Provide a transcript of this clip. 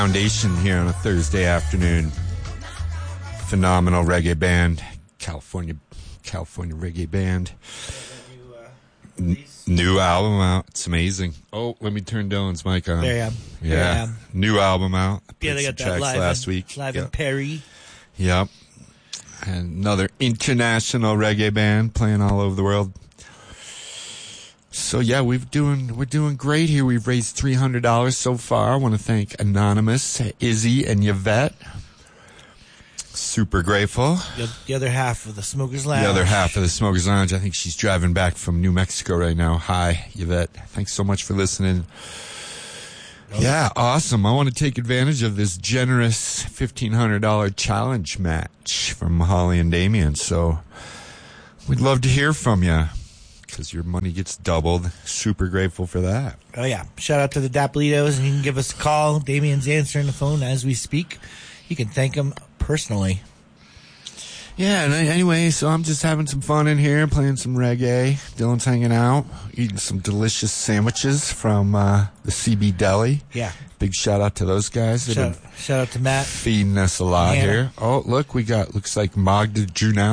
Foundation here on a Thursday afternoon. Phenomenal reggae band, California reggae band. New album out. It's amazing. Oh, let me turn Dylan's mic on. There I am. Yeah, new album out. Yeah, they got that live last week. Live in Perry. Yep. And another international reggae band playing all over the world. So yeah, we're doing great here. We've raised $300 so far. I want to thank Anonymous, Izzy, and Yvette. Super grateful. The other half of the Smokers Lounge. I think she's driving back from New Mexico right now. Hi, Yvette. Thanks so much for listening. Yeah, awesome. I want to take advantage of this generous $1,500 challenge match from Holly and Damien. So we'd love to hear from you because your money gets doubled. Super grateful for that. Oh, yeah. Shout out to the Dapolitos, and you can give us a call. Damien's answering the phone as we speak. You can thank him personally. Yeah, and anyway, so I'm just having some fun in here, playing some reggae. Dylan's hanging out, eating some delicious sandwiches from the CB Deli. Yeah. Big shout out to those guys. Shout out to Matt. Feeding us a lot here. Oh, look, looks like Magda Junau